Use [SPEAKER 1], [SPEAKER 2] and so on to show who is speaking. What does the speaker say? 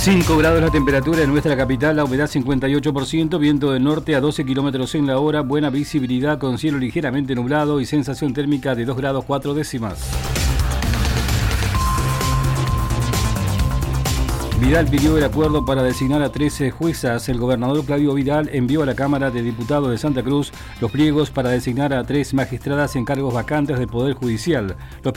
[SPEAKER 1] 5 grados la temperatura en nuestra capital, la humedad 58%, viento del norte a 12 kilómetros en la hora, buena visibilidad con cielo ligeramente nublado y sensación térmica de 2 grados 4 décimas. Vidal pidió el acuerdo para designar a 13 juezas. El gobernador Claudio Vidal envió a la Cámara de Diputados de Santa Cruz los pliegos para designar a 3 magistradas en cargos vacantes del Poder Judicial. Los